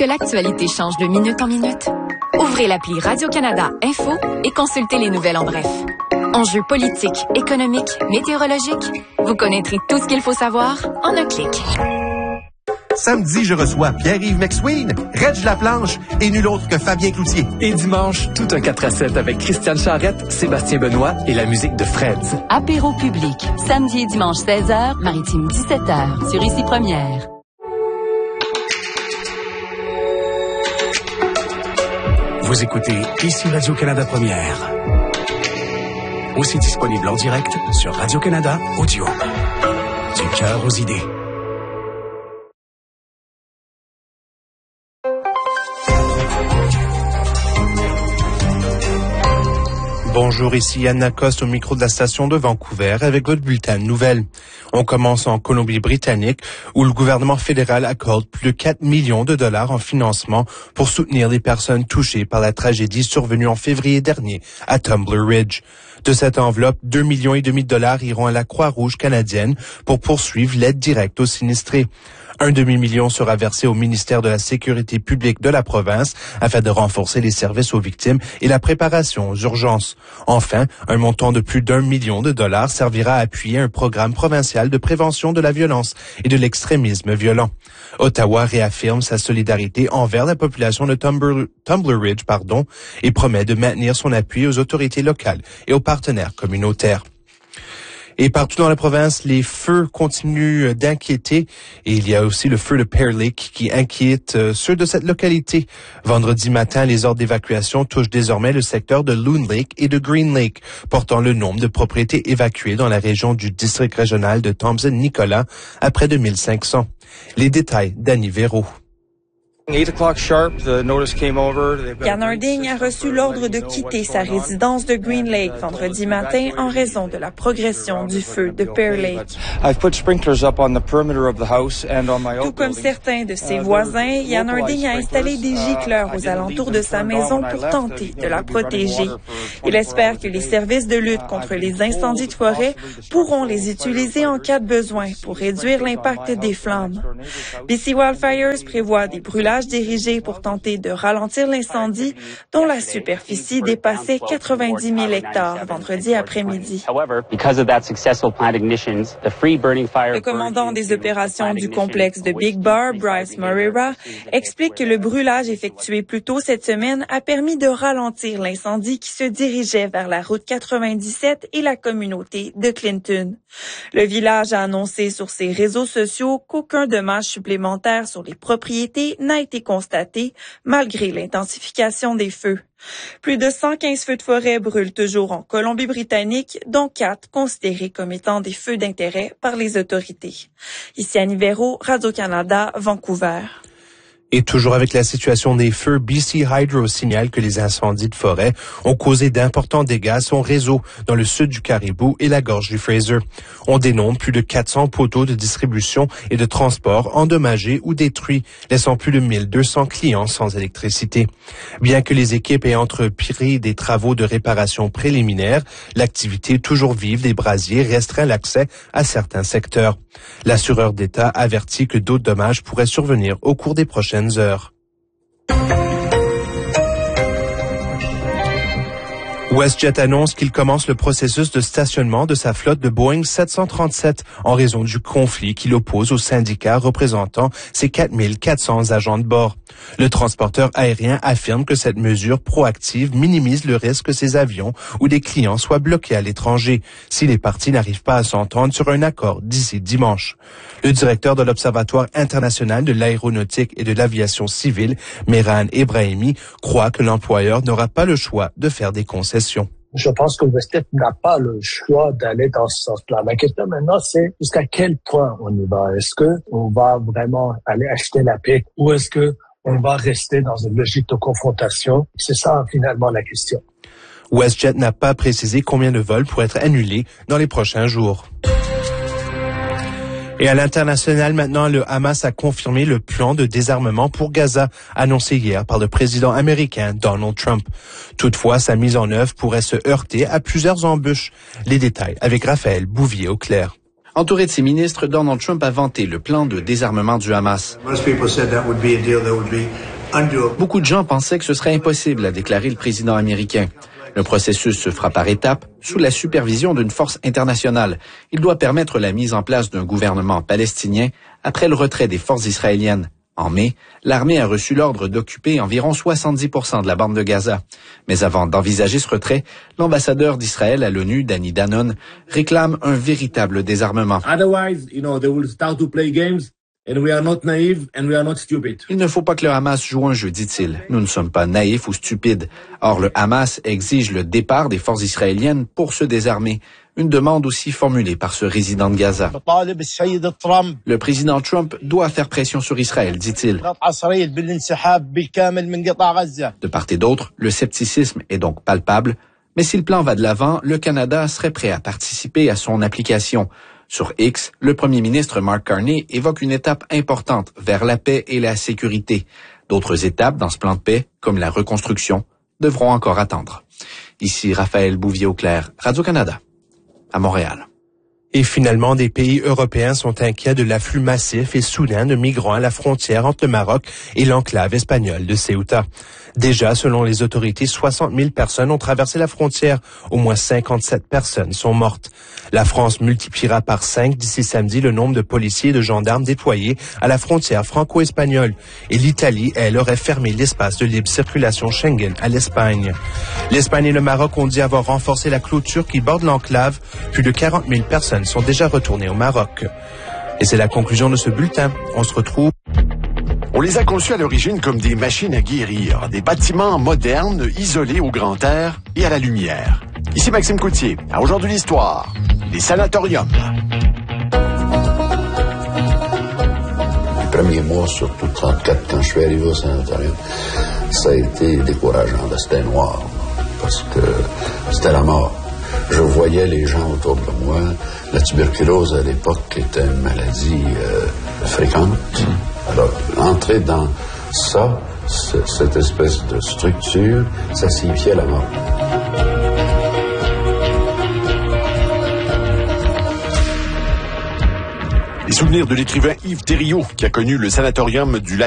que l'actualité change de minute en minute? Ouvrez l'appli Radio-Canada Info et consultez les nouvelles en bref. Enjeux politiques, économiques, météorologiques, vous connaîtrez tout ce qu'il faut savoir en un clic. Samedi, je reçois Pierre-Yves McSween, Reg Laplanche et nul autre que Fabien Cloutier. Et dimanche, tout un 4-7 avec Christiane Charrette, Sébastien Benoît et la musique de Fred. Apéro public, samedi et dimanche 16h, Maritime 17h, sur Ici Première. Vous écoutez Ici Radio-Canada Première. Aussi disponible en direct sur Radio-Canada Audio. Du cœur aux idées. Bonjour, ici Anna Coste au micro de la station de Vancouver avec votre bulletin de nouvelles. On commence en Colombie-Britannique où le gouvernement fédéral accorde plus de 4 millions de dollars en financement pour soutenir les personnes touchées par la tragédie survenue en février dernier à Tumbler Ridge. De cette enveloppe, 2,5 millions de dollars iront à la Croix-Rouge canadienne pour poursuivre l'aide directe aux sinistrés. Un demi-million sera versé au ministère de la Sécurité publique de la province afin de renforcer les services aux victimes et la préparation aux urgences. Enfin, un montant de plus d'1 million de dollars servira à appuyer un programme provincial de prévention de la violence et de l'extrémisme violent. Ottawa réaffirme sa solidarité envers la population de Tumbler Ridge, et promet de maintenir son appui aux autorités locales et aux partenaires communautaires. Et partout dans la province, les feux continuent d'inquiéter et il y a aussi le feu de Pear Lake qui inquiète ceux de cette localité. Vendredi matin, les ordres d'évacuation touchent désormais le secteur de Loon Lake et de Green Lake, portant le nombre de propriétés évacuées dans la région du district régional de Thompson-Nicolas à près de 1500. Les détails d'Annie Véro. 8 o'clock sharp, the notice came over. Jan Harding a reçu l'ordre de quitter sa résidence de Green Lake vendredi matin en raison de la progression du feu de Pear Lake. I've put sprinklers up on the perimeter of the house and on my Tout comme certains de ses voisins, Jan Harding a installé des gicleurs aux alentours de sa maison pour tenter de la protéger. Il espère que les services de lutte contre les incendies de forêt pourront les utiliser en cas de besoin pour réduire l'impact des flammes. BC Wildfires prévoit des brûlages dirigés pour tenter de ralentir l'incendie dont la superficie dépassait 90 000 hectares vendredi après-midi. Le commandant des opérations du complexe de Big Bar, Bryce Moreira, explique que le brûlage effectué plus tôt cette semaine a permis de ralentir l'incendie qui se dirigeait vers la route 97 et la communauté de Clinton. Le village a annoncé sur ses réseaux sociaux qu'aucun dommage supplémentaire sur les propriétés n'a été constaté malgré l'intensification des feux. Plus de 115 feux de forêt brûlent toujours en Colombie-Britannique, dont 4 considérés comme étant des feux d'intérêt par les autorités. Ici Annie Véro, Radio-Canada, Vancouver. Et toujours avec la situation des feux, BC Hydro signale que les incendies de forêt ont causé d'importants dégâts à son réseau dans le sud du Caribou et la gorge du Fraser. On dénombre plus de 400 poteaux de distribution et de transport endommagés ou détruits, laissant plus de 1200 clients sans électricité. Bien que les équipes aient entrepris des travaux de réparation préliminaires, l'activité toujours vive des brasiers restreint l'accès à certains secteurs. L'assureur d'État avertit que d'autres dommages pourraient survenir au cours des prochaines heures. WestJet annonce qu'il commence le processus de stationnement de sa flotte de Boeing 737 en raison du conflit qui l'oppose aux syndicats représentant ses 4400 agents de bord. Le transporteur aérien affirme que cette mesure proactive minimise le risque que ses avions ou des clients soient bloqués à l'étranger si les parties n'arrivent pas à s'entendre sur un accord d'ici dimanche. Le directeur de l'Observatoire international de l'aéronautique et de l'aviation civile, Mehran Ebrahimi, croit que l'employeur n'aura pas le choix de faire des concessions. Je pense que WestJet n'a pas le choix d'aller dans ce sens-là. La question maintenant, c'est jusqu'à quel point on y va. Est-ce que on va vraiment aller acheter la paix ou est-ce que on va rester dans une logique de confrontation? C'est ça, finalement, la question. WestJet n'a pas précisé combien de vols pourraient être annulés dans les prochains jours. Et à l'international, maintenant, le Hamas a confirmé le plan de désarmement pour Gaza, annoncé hier par le président américain Donald Trump. Toutefois, sa mise en œuvre pourrait se heurter à plusieurs embûches. Les détails avec Raphaël Bouvier-Auclair. Entouré de ses ministres, Donald Trump a vanté le plan de désarmement du Hamas. Beaucoup de gens pensaient que ce serait impossible, a déclaré le président américain. Le processus se fera par étapes, sous la supervision d'une force internationale. Il doit permettre la mise en place d'un gouvernement palestinien après le retrait des forces israéliennes. En mai, l'armée a reçu l'ordre d'occuper environ 70% de la bande de Gaza. Mais avant d'envisager ce retrait, l'ambassadeur d'Israël à l'ONU, Danny Danon, réclame un véritable désarmement. Il ne faut pas que le Hamas joue un jeu, dit-il. Nous ne sommes pas naïfs ou stupides. Or, le Hamas exige le départ des forces israéliennes pour se désarmer. Une demande aussi formulée par ce résident de Gaza. Le président Trump doit faire pression sur Israël, dit-il. De part et d'autre, le scepticisme est donc palpable. Mais si le plan va de l'avant, le Canada serait prêt à participer à son application. Sur X, le premier ministre Mark Carney évoque une étape importante vers la paix et la sécurité. D'autres étapes dans ce plan de paix, comme la reconstruction, devront encore attendre. Ici Raphaël Bouvier-Auclair, Radio-Canada, à Montréal. Et finalement, des pays européens sont inquiets de l'afflux massif et soudain de migrants à la frontière entre le Maroc et l'enclave espagnole de Ceuta. Déjà, selon les autorités, 60 000 personnes ont traversé la frontière. Au moins 57 personnes sont mortes. La France multipliera par 5 d'ici samedi le nombre de policiers et de gendarmes déployés à la frontière franco-espagnole. Et l'Italie, elle, aurait fermé l'espace de libre circulation Schengen à l'Espagne. L'Espagne et le Maroc ont dit avoir renforcé la clôture qui borde l'enclave. Plus de 40 000 personnes sont déjà retournées au Maroc. Et c'est la conclusion de ce bulletin. On se retrouve. On les a conçus à l'origine comme des machines à guérir, des bâtiments modernes, isolés au grand air et à la lumière. Ici Maxime Coutier. À Aujourd'hui l'Histoire, les sanatoriums. Les premiers mois, surtout 34, quand je suis arrivé au sanatorium, ça a été décourageant. C'était noir, parce que c'était la mort. Je voyais les gens autour de moi. La tuberculose, à l'époque, était une maladie fréquente. Alors, entrer dans ça, cette espèce de structure, ça signifiait la mort. Les souvenirs de l'écrivain Yves Thériault, qui a connu le sanatorium du Lac